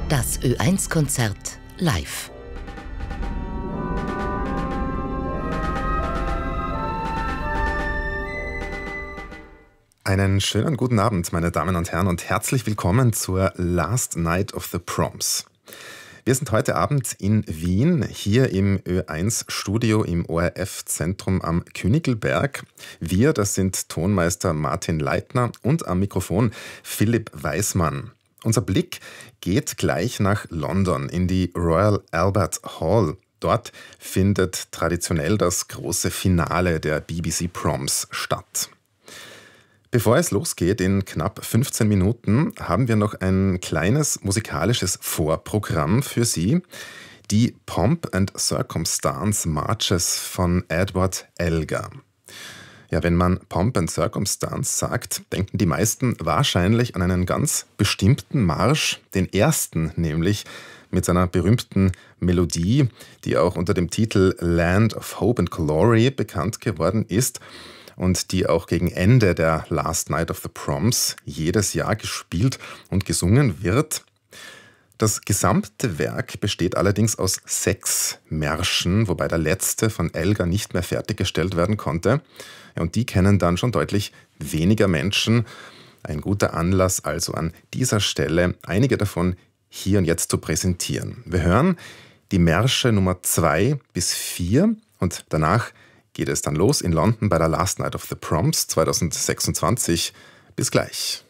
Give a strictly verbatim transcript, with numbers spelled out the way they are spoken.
Das Ö eins Konzert live. Einen schönen guten Abend, meine Damen und Herren, und herzlich willkommen zur Last Night of the Proms. Wir sind heute Abend in Wien, hier im Ö eins Studio im O R F-Zentrum am Königlberg. Wir, das sind Tonmeister Martin Leitner und am Mikrofon Philipp Weismann. Unser Blick geht gleich nach London in die Royal Albert Hall. Dort findet traditionell das große Finale der B B C Proms statt. Bevor es losgeht, in knapp fünfzehn Minuten, haben wir noch ein kleines musikalisches Vorprogramm für Sie. Die Pomp and Circumstance Marches von Edward Elgar. Ja, wenn man Pomp and Circumstance sagt, denken die meisten wahrscheinlich an einen ganz bestimmten Marsch, den ersten nämlich, mit seiner berühmten Melodie, die auch unter dem Titel Land of Hope and Glory bekannt geworden ist und die auch gegen Ende der Last Night of the Proms jedes Jahr gespielt und gesungen wird. Das gesamte Werk besteht allerdings aus sechs Märschen, wobei der letzte von Elgar nicht mehr fertiggestellt werden konnte. Und die kennen dann schon deutlich weniger Menschen. Ein guter Anlass also an dieser Stelle, einige davon hier und jetzt zu präsentieren. Wir hören die Märsche Nummer zwei bis vier und danach geht es dann los in London bei der Last Night of the Proms zwanzig sechsundzwanzig. Bis gleich.